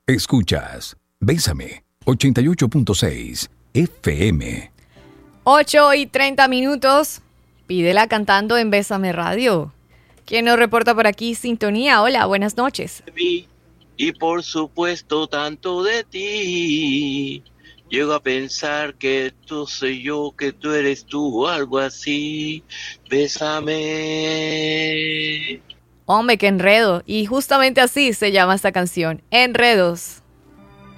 Escuchas Bésame 88.6 FM. 8:30. Pídela cantando en Bésame Radio. ¿Quién nos reporta por aquí? Sintonía. Hola, buenas noches. Y por supuesto tanto de ti. Llego a pensar que tú soy yo, que tú eres tú o algo así. Bésame. Hombre, qué enredo. Y justamente así se llama esta canción. Enredos.